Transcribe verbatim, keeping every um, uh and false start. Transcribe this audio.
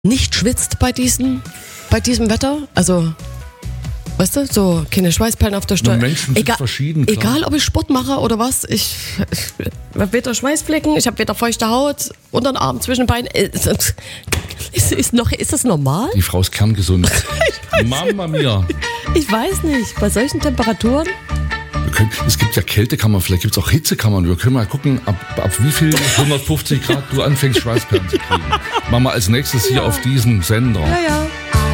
nicht schwitzt bei diesem, bei diesem Wetter? Also, weißt du, so keine Schweißperlen auf der Stirn. Menschen sind Egal, verschieden. Klar. Egal, ob ich Sport mache oder was, ich, ich habe weder Schweißflecken, ich habe weder feuchte Haut, unter den Arm, zwischen den Beinen. Ist, ist, ist, noch, ist das normal? Die Frau ist kerngesund. Mama mia. Ich weiß nicht, bei solchen Temperaturen. Wir können, es gibt ja Kältekammern, vielleicht gibt es auch Hitzekammern. Wir können mal gucken, ab, ab wie viel hundertfünfzig Grad du anfängst, Schweißperlen zu kriegen. Machen wir als nächstes hier Ja. auf diesem Sender. Ja, ja.